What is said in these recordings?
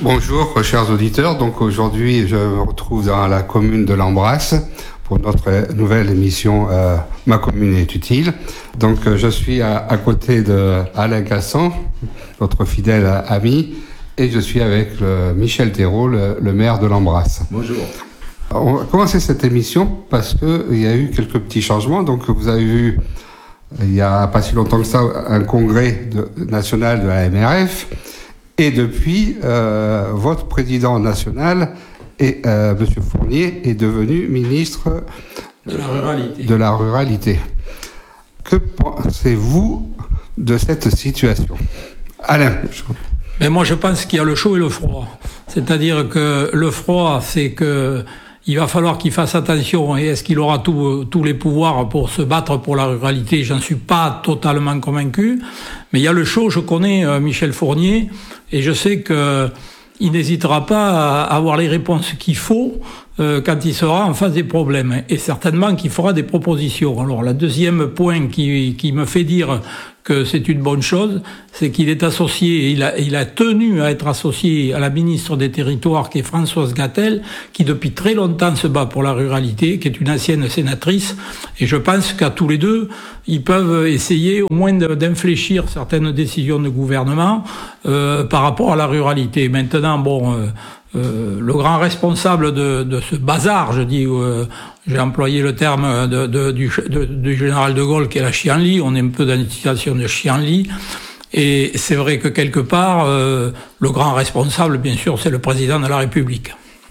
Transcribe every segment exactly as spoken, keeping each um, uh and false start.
Bonjour, chers auditeurs. Donc aujourd'hui, je me retrouve dans la commune de l'Embrasse pour notre nouvelle émission euh, Ma commune est utile. Donc euh, je suis à, à côté de Alain Cassan, notre fidèle ami, et je suis avec le Michel Thérault, le, le maire de l'Embrasse. Bonjour. On va commencer cette émission parce qu'il y a eu quelques petits changements. Donc vous avez vu, il n'y a pas si longtemps que ça, un congrès de, national de la M R F. Et depuis, euh, votre président national, et, euh, M. Fournier, est devenu ministre de la ruralité. de la ruralité. Que pensez-vous de cette situation? Alain. Mais moi, je pense qu'il y a le chaud et le froid. C'est-à-dire que le froid, c'est que il va falloir qu'il fasse attention. Et est-ce qu'il aura tous tous les pouvoirs pour se battre pour la ruralité? J'en suis pas totalement convaincu. Mais il y a le chaud. Je connais euh, Michel Fournier et je sais que il n'hésitera pas à avoir les réponses qu'il faut euh, quand il sera en face des problèmes. Et certainement qu'il fera des propositions. Alors, le deuxième point qui, qui me fait dire que c'est une bonne chose, c'est qu'il est associé, il a, il a tenu à être associé à la ministre des Territoires, qui est Françoise Gatel, qui depuis très longtemps se bat pour la ruralité, qui est une ancienne sénatrice. Et je pense qu'à tous les deux, ils peuvent essayer au moins d'infléchir certaines décisions de gouvernement euh, par rapport à la ruralité. Maintenant, bon... Euh, Euh, le grand responsable de, de ce bazar, je dis, euh, j'ai employé le terme de, de, du, de, du général de Gaulle qui est la chienlit, on est un peu dans une situation de chienlit, et c'est vrai que quelque part, euh, le grand responsable, bien sûr, c'est le président de la République.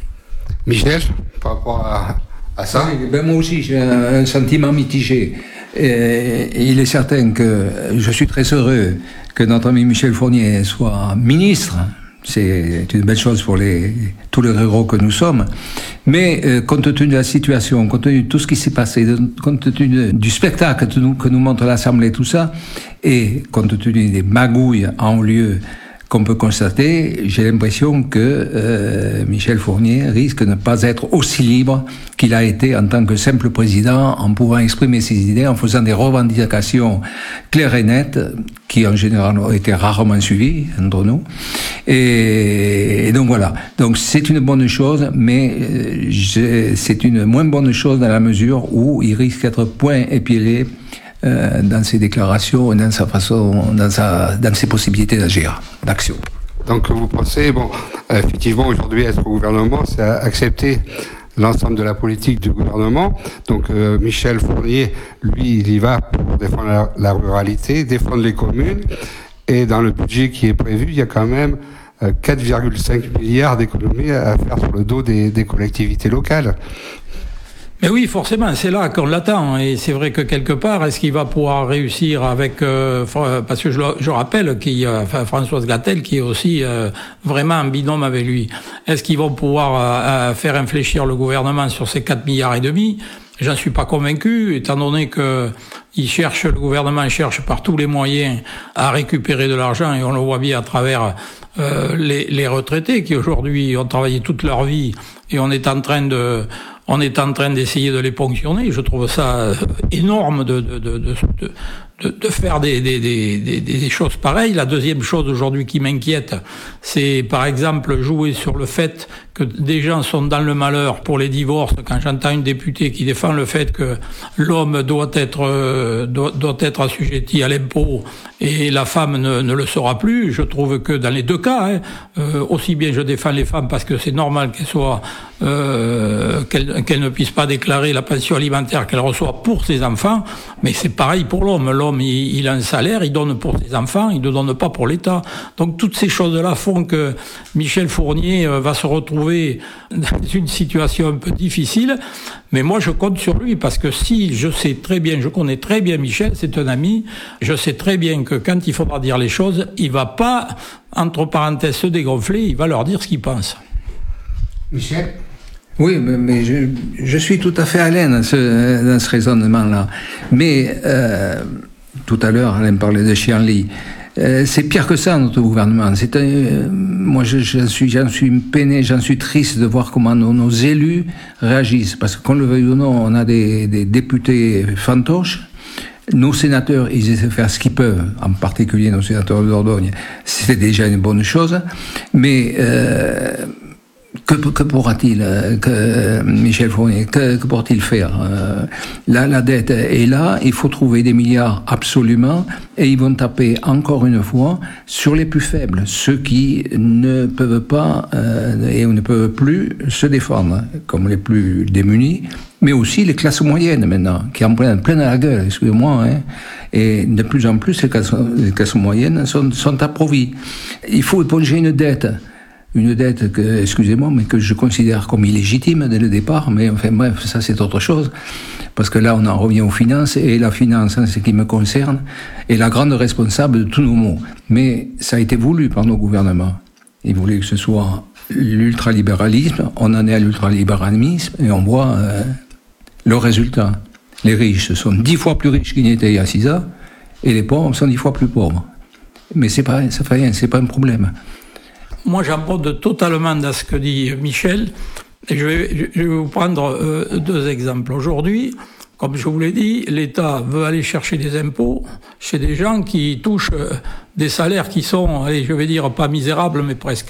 Michel, par rapport à, à ça Oui, ben moi aussi, j'ai un, un sentiment mitigé. Et, et il est certain que je suis très heureux que notre ami Michel Fournier soit ministre. C'est une belle chose pour les, tous les ruraux que nous sommes. Mais euh, compte tenu de la situation, compte tenu de tout ce qui s'est passé, de, compte tenu du spectacle que nous, que nous montre l'Assemblée, tout ça, et compte tenu des magouilles en lieu qu'on peut constater, j'ai l'impression que euh, Michel Fournier risque de ne pas être aussi libre qu'il a été en tant que simple président, en pouvant exprimer ses idées, en faisant des revendications claires et nettes, qui en général ont été rarement suivies entre nous. Et, et donc voilà. Donc c'est une bonne chose, mais euh, c'est une moins bonne chose dans la mesure où il risque d'être point épielé Euh, dans ses déclarations et dans sa façon, dans, sa, dans ses possibilités d'agir, d'action. Donc vous pensez, bon, effectivement aujourd'hui être au gouvernement, c'est accepter l'ensemble de la politique du gouvernement. Donc euh, Michel Fournier, lui, il y va pour défendre la, la ruralité, défendre les communes, et dans le budget qui est prévu, il y a quand même euh, quatre virgule cinq milliards d'économies à faire sur le dos des, des collectivités locales. Mais oui, forcément, c'est là qu'on l'attend. Et c'est vrai que quelque part, est-ce qu'il va pouvoir réussir avec... Euh, parce que je, je rappelle qu'il y a enfin, Françoise Gatel qui est aussi euh, vraiment en binôme avec lui. Est-ce qu'ils vont pouvoir euh, faire infléchir le gouvernement sur ces quatre milliards et demi? J'en suis pas convaincu, étant donné que il cherche, le gouvernement cherche par tous les moyens à récupérer de l'argent, et on le voit bien à travers euh, les, les retraités qui aujourd'hui ont travaillé toute leur vie, et on est en train de... On est en train d'essayer de les ponctionner. Je trouve ça énorme de, de, de, de, de, de faire des, des, des, des, des choses pareilles. La deuxième chose aujourd'hui qui m'inquiète, c'est par exemple jouer sur le fait que des gens sont dans le malheur pour les divorces. Quand j'entends une députée qui défend le fait que l'homme doit être euh, doit, doit être assujetti à l'impôt et la femme ne, ne le sera plus, je trouve que dans les deux cas, hein, euh, aussi bien je défends les femmes parce que c'est normal qu'elles soient euh, qu'elles, qu'elles ne puissent pas déclarer la pension alimentaire qu'elles reçoivent pour ses enfants, mais c'est pareil pour l'homme. L'homme, il, il a un salaire, il donne pour ses enfants, il ne donne pas pour l'État. Donc toutes ces choses-là font que Michel Fournier euh, va se retrouver dans une situation un peu difficile, mais moi je compte sur lui parce que si je sais très bien, je connais très bien Michel, c'est un ami, je sais très bien que quand il faudra dire les choses, il va pas, entre parenthèses, se dégonfler, il va leur dire ce qu'il pense. Michel ? Oui, mais, mais je, je suis tout à fait à l'aise dans ce, dans ce raisonnement-là. Mais euh, tout à l'heure, Alain parlait de chienlit. Euh, c'est pire que ça, notre gouvernement. C'est un, euh, moi, je, je suis, j'en suis peiné, j'en suis triste de voir comment nos, nos élus réagissent. Parce que, qu'on le veuille ou non, on a des, des députés fantoches. Nos sénateurs, ils essaient de faire ce qu'ils peuvent, en particulier nos sénateurs de Dordogne. C'est déjà une bonne chose, mais euh, que, que pourra-t-il, que Michel Fournier, que, que pourra-t-il faire? euh, la, la dette est là, il faut trouver des milliards absolument, et ils vont taper encore une fois sur les plus faibles, ceux qui ne peuvent pas euh, et ne peuvent plus se défendre, comme les plus démunis, mais aussi les classes moyennes maintenant, qui en prennent plein à la gueule, excusez-moi, hein, et de plus en plus les classes, les classes moyennes sont, sont approvies. Il faut éponger une dette. Une dette que, excusez-moi, mais que je considère comme illégitime dès le départ, mais enfin bref, ça c'est autre chose, parce que là on en revient aux finances, et la finance, en ce qui me concerne, est la grande responsable de tous nos maux. Mais ça a été voulu par nos gouvernements. Ils voulaient que ce soit l'ultralibéralisme, on en est à l'ultralibéralisme, et on voit euh, le résultat. Les riches sont dix fois plus riches qu'ils n'étaient il y a six ans, et les pauvres sont dix fois plus pauvres. Mais c'est pas, ça fait rien, c'est pas un problème. Moi, j'aborde totalement dans ce que dit Michel, et je vais, je vais vous prendre euh, deux exemples. Aujourd'hui, comme je vous l'ai dit, l'État veut aller chercher des impôts chez des gens qui touchent euh, des salaires qui sont, allez, je vais dire, pas misérables, mais presque.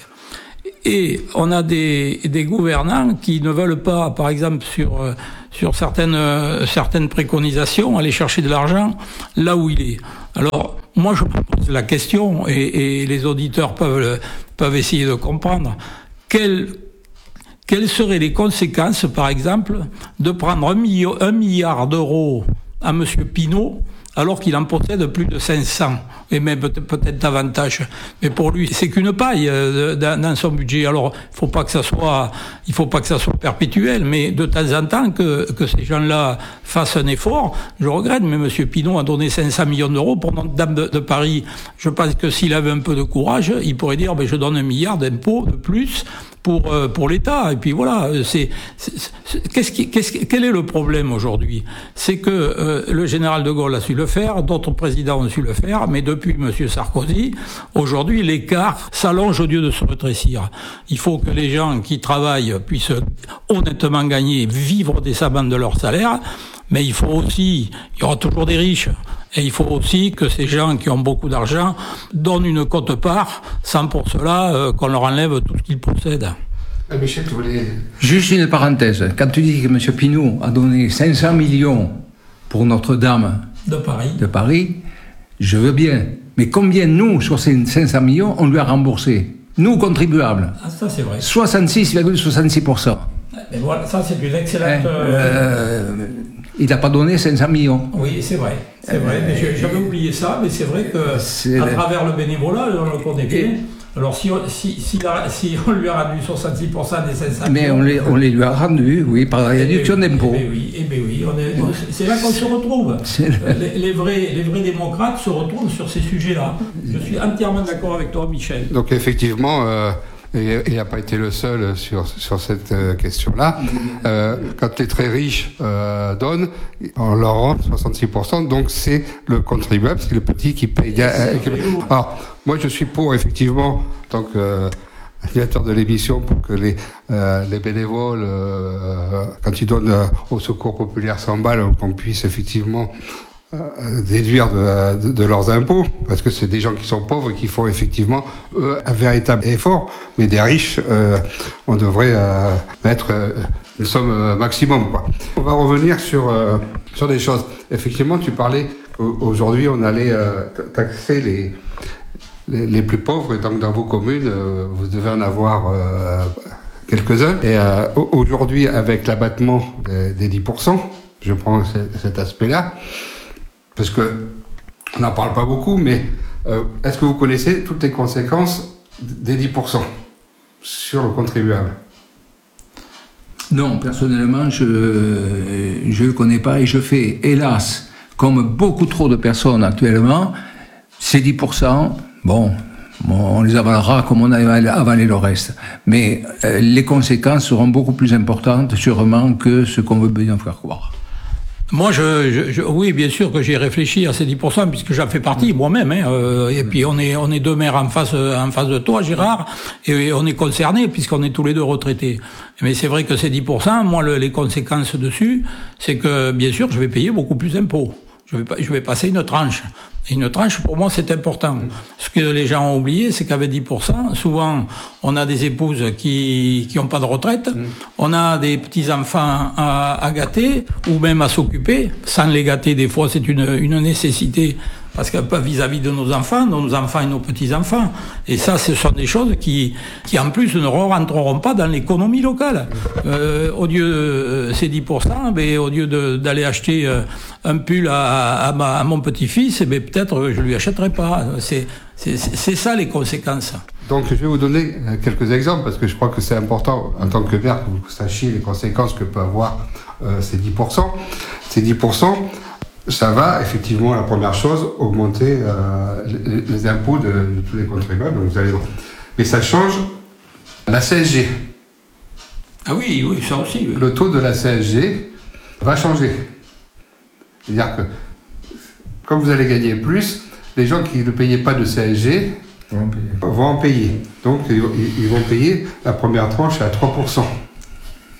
Et on a des, des gouvernants qui ne veulent pas, par exemple, sur, euh, sur certaines, euh, certaines préconisations, aller chercher de l'argent là où il est. Alors, moi, je pose la question, et, et les auditeurs peuvent, peuvent essayer de comprendre, quelles, quelles seraient les conséquences, par exemple, de prendre un, million, un milliard d'euros à M. Pinault, alors qu'il en possède plus de cinq cents, et même peut-être davantage. Mais pour lui, c'est qu'une paille euh, dans, dans son budget. Alors, il faut pas que ça soit, il faut pas que ça soit perpétuel, mais de temps en temps que, que ces gens-là fassent un effort. Je regrette, mais M. Pinault a donné cinq cents millions d'euros pour Notre-Dame de, de Paris. Je pense que s'il avait un peu de courage, il pourrait dire, ben, je donne un milliard d'impôts de plus pour euh, pour l'État. Et puis voilà, c'est, c'est, c'est qu'est-ce qui, qu'est-ce qui, quel est le problème aujourd'hui? C'est que euh, le général de Gaulle a su le faire, d'autres présidents ont su le faire, mais depuis M. Sarkozy, aujourd'hui l'écart s'allonge au lieu de se rétrécir. Il faut que les gens qui travaillent puissent honnêtement gagner, vivre décemment de leur salaire, mais il faut aussi, il y aura toujours des riches, et il faut aussi que ces gens qui ont beaucoup d'argent donnent une quote-part, sans pour cela euh, qu'on leur enlève tout ce qu'ils possèdent. Ah, Michel, tu voulais... Juste une parenthèse. Quand tu dis que M. Pinault a donné cinq cents millions pour Notre-Dame de Paris, de Paris, je veux bien. Mais combien, nous, sur ces cinq cents millions, on lui a remboursé? Nous, contribuables. Ah, ça c'est vrai. soixante-six virgule soixante-six pour cent. Mais voilà, ça c'est une excellente... Hein, euh, il n'a pas donné cinq cents millions. Oui, c'est vrai. C'est vrai. Mais j'avais oublié ça, mais c'est vrai que c'est à le... travers le bénévolat, on le connaît bien. Alors si on, si, si, la, si on lui a rendu soixante-six pour cent des cinq cents mais on les, on les lui a rendus, oui, par la réduction d'impôts. Eh bien oui, eh bien oui, on est, c'est là qu'on se retrouve. Le... Les, les, vrais, les vrais démocrates se retrouvent sur ces sujets-là. Je suis entièrement d'accord avec toi, Michel. Donc effectivement, euh, il n'a pas été le seul sur, sur cette euh, question-là. Euh, quand les très riches euh, donnent, on leur rend soixante-six pour cent, donc c'est le contribuable, c'est le petit qui paye. Euh, qui... Alors, moi je suis pour, effectivement, tant que euh, animateur de l'émission, pour que les, euh, les bénévoles, euh, quand ils donnent euh, au Secours Populaire cent balles, qu'on puisse effectivement euh, déduire de, de, de leurs impôts, parce que c'est des gens qui sont pauvres et qui font effectivement eux, un véritable effort, mais des riches, euh, on devrait euh, mettre euh, une somme euh, maximum, quoi. On va revenir sur, euh, sur des choses. Effectivement, tu parlais qu'aujourd'hui on allait euh, taxer les, les, les plus pauvres, et donc dans vos communes, euh, vous devez en avoir euh, quelques-uns. Et euh, aujourd'hui, avec l'abattement des, des dix pour cent, je prends cet aspect-là, parce que on n'en parle pas beaucoup, mais euh, est-ce que vous connaissez toutes les conséquences des dix pour cent sur le contribuable? Non, personnellement, je ne le connais pas, et je fais, hélas, comme beaucoup trop de personnes actuellement, ces dix pour cent, bon, on les avalera comme on a avalé le reste. Mais euh, les conséquences seront beaucoup plus importantes, sûrement, que ce qu'on veut bien faire croire. Moi, je, je, je, oui, bien sûr que j'ai réfléchi à ces dix pour cent, puisque j'en fais partie moi-même. Hein, euh, et puis on est, on est deux maires en face, en face de toi, Gérard, et on est concernés puisqu'on est tous les deux retraités. Mais c'est vrai que ces dix pour cent, moi, le, les conséquences dessus, c'est que bien sûr, je vais payer beaucoup plus d'impôts. je vais, je vais passer une tranche. Et une tranche, pour moi, c'est important. Ce que les gens ont oublié, c'est qu'avec dix pour cent, souvent, on a des épouses qui qui ont pas de retraite, mmh. on a des petits-enfants à, à gâter, ou même à s'occuper. Sans les gâter, des fois, c'est une, une nécessité, parce que vis-à-vis de nos enfants, nos enfants et nos petits-enfants. Et ça, ce sont des choses qui, qui en plus, ne rentreront pas dans l'économie locale. Euh, au lieu de ces dix pour cent, ben, au lieu de, d'aller acheter un pull à, à, ma, à mon petit-fils, ben, peut-être je lui achèterai pas. C'est, c'est, c'est ça les conséquences. Donc je vais vous donner quelques exemples, parce que je crois que c'est important, en tant que maire, que vous sachiez les conséquences que peut avoir euh, ces dix pour cent. Ces dix pour cent, ça va effectivement, la première chose, augmenter euh, les, les impôts de, de tous les contribuables. Donc vous allez... Mais ça change la C S G. Ah oui, oui, ça aussi. Oui. Le taux de la C S G va changer. C'est-à-dire que, comme vous allez gagner plus, les gens qui ne payaient pas de C S G vont en payer. Vont en payer. Donc ils, ils vont payer la première tranche à trois pour cent. D'accord ?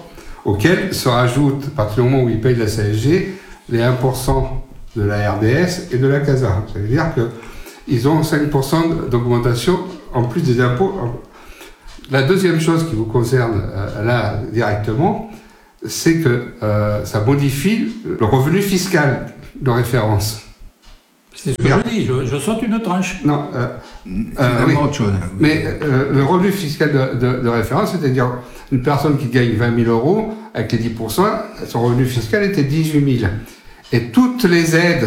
Auquel se rajoute, à partir du moment où ils payent la C S G, les un pour cent de la R D S et de la CASA. Ça veut dire qu'ils ont cinq pour cent d'augmentation en plus des impôts. La deuxième chose qui vous concerne euh, là directement, c'est que euh, ça modifie le revenu fiscal de référence. C'est ce que je dis, je, je saute une tranche. Non, euh, euh, oui. autre chose. Mais euh, le revenu fiscal de, de, de référence, c'est-à-dire une personne qui gagne vingt mille euros, avec les dix pour cent, son revenu fiscal était dix-huit mille. Et toutes les aides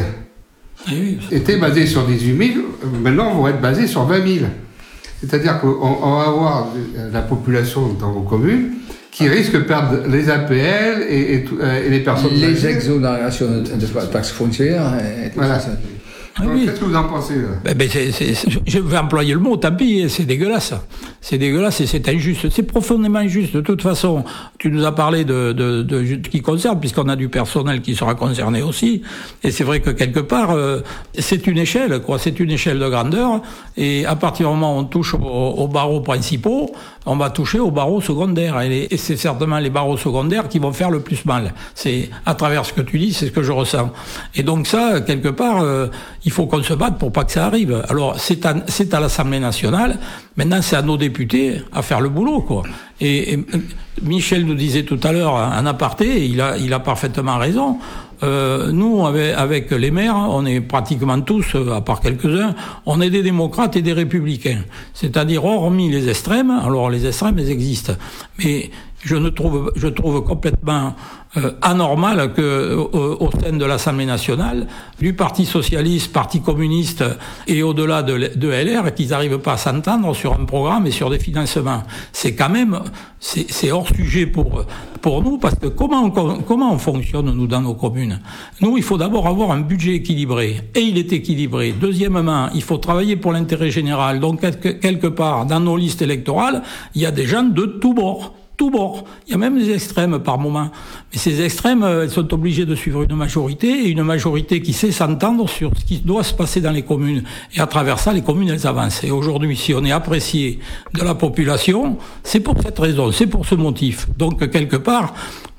oui, étaient basées sur dix-huit mille, maintenant vont être basées sur vingt mille. C'est-à-dire qu'on on va avoir la population dans vos communes qui risque de perdre les A P L et, et, et les personnes... Les exonérations de taxes foncières et tout voilà. ça. Ah oui. Qu'est-ce que vous en pensez là ? ben, ben, c'est, c'est, je vais employer le mot, tant pis, c'est dégueulasse. C'est dégueulasse et c'est injuste. C'est profondément injuste. De toute façon, tu nous as parlé de, de, de, de qui concerne, puisqu'on a du personnel qui sera concerné aussi. Et c'est vrai que quelque part, euh, c'est une échelle, quoi. C'est une échelle de grandeur. Et à partir du moment où on touche aux, aux barreaux principaux, on va toucher aux barreaux secondaires. Et, les, et c'est certainement les barreaux secondaires qui vont faire le plus mal. C'est à travers ce que tu dis, c'est ce que je ressens. Et donc ça, quelque part, euh, il faut qu'on se batte pour pas que ça arrive. Alors, c'est à, c'est à l'Assemblée nationale. Maintenant, c'est à nos députés à faire le boulot, quoi. Et, et Michel nous disait tout à l'heure, en aparté, il a, il a parfaitement raison. Euh, nous, avec, avec les maires, on est pratiquement tous, à part quelques-uns, on est des démocrates et des républicains. C'est-à-dire, hormis les extrêmes, alors les extrêmes, ils existent. Mais je ne trouve, je trouve complètement euh, anormal que, euh, au sein de l'Assemblée nationale, du Parti socialiste, Parti communiste et au-delà de, de L R, qu'ils n'arrivent pas à s'entendre sur un programme et sur des financements. C'est quand même, c'est, c'est hors sujet pour pour nous, parce que comment on, comment on fonctionne, nous, dans nos communes ? Nous, il faut d'abord avoir un budget équilibré, et il est équilibré. Deuxièmement, il faut travailler pour l'intérêt général. Donc, quelque, quelque part, dans nos listes électorales, il y a des gens de tous bords. Tout bord. Il y a même des extrêmes par moment. Mais ces extrêmes, elles sont obligées de suivre une majorité, et une majorité qui sait s'entendre sur ce qui doit se passer dans les communes. Et à travers ça, les communes, elles avancent. Et aujourd'hui, si on est apprécié de la population, c'est pour cette raison, c'est pour ce motif. Donc, quelque part,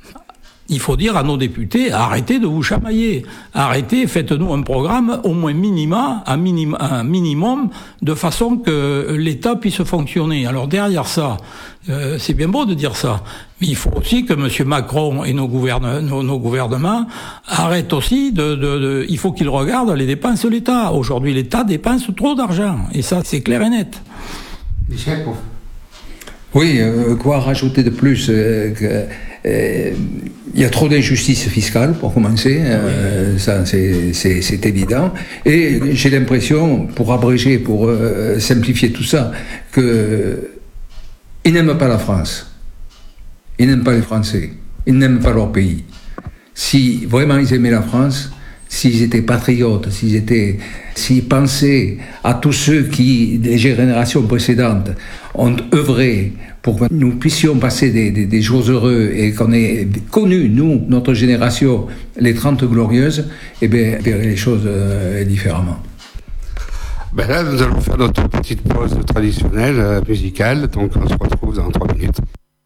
il faut dire à nos députés, arrêtez de vous chamailler. Arrêtez, faites-nous un programme, au moins minima, un, minim, un minimum, de façon que l'État puisse fonctionner. Alors derrière ça, euh, c'est bien beau de dire ça, mais il faut aussi que M. Macron et nos, gouverne, nos, nos gouvernements arrêtent aussi de, de, de... Il faut qu'ils regardent les dépenses de l'État. Aujourd'hui, l'État dépense trop d'argent. Et ça, c'est clair et net. Michel, pour... Oui, euh, quoi rajouter de plus euh, que, euh, il y a trop d'injustice fiscale, pour commencer, euh, oui. Ça c'est, c'est, c'est évident. Et j'ai l'impression, pour abréger, pour euh, simplifier tout ça, que ils n'aiment pas la France. Ils n'aiment pas les Français. Ils n'aiment pas leur pays. Si vraiment ils aimaient la France, s'ils étaient patriotes, s'ils étaient, s'ils pensaient à tous ceux qui, des générations précédentes, ont œuvré pour que nous puissions passer des, des, des jours heureux et qu'on ait connu, nous, notre génération, les Trente Glorieuses, eh bien, verrait les choses euh, différemment. Ben là, nous allons faire notre petite pause traditionnelle euh, musicale, donc on se retrouve dans trois minutes.